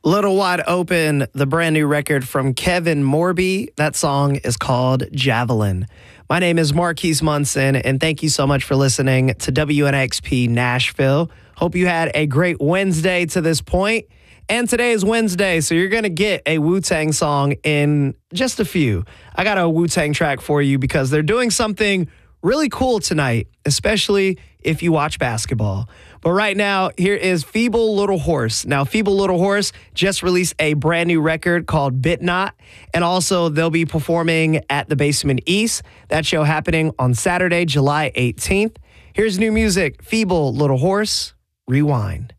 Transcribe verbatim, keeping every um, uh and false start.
Little Wide Open, the brand new record from Kevin Morby. That song is called Javelin. My name is Marquise Munson, and thank you so much for listening to W N X P Nashville. Hope you had a great Wednesday to this point. And today is Wednesday, so you're going to get a Wu-Tang song in just a few. I got a Wu-Tang track for you because they're doing something really cool tonight, especially if you watch basketball. But right now, here is Feeble Little Horse. Now, Feeble Little Horse just released a brand new record called Bit Not, and also they'll be performing at the Basement East. That show happening on Saturday, July eighteenth. Here's new music, Feeble Little Horse, Rewind.